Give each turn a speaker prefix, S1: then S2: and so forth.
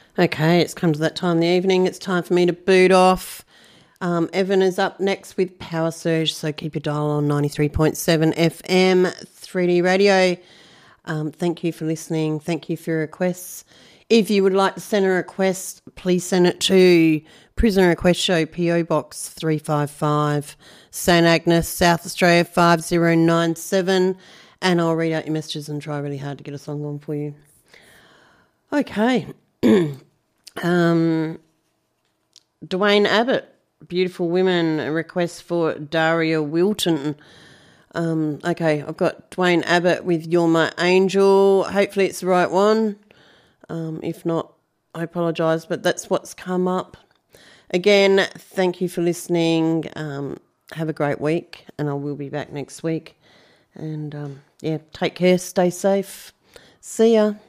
S1: Okay, it's come to that time in the evening. It's time for me to boot off. Evan is up next with Power Surge, so keep your dial on 93.7 FM, 3D Radio. Thank you for listening. Thank you for your requests. If you would like to send a request, please send it to Prisoner Request Show, PO Box 355, St Agnes, South Australia 5097, and I'll read out your messages and try really hard to get a song on for you. Okay. Dwayne Abbott, Beautiful Women, a request for Daria Wilton. Okay, I've got Dwayne Abbott with You're My Angel. Hopefully it's the right one. If not, I apologise, but that's what's come up. Again, thank you for listening. Have a great week, and I will be back next week. And, take care, stay safe. See ya.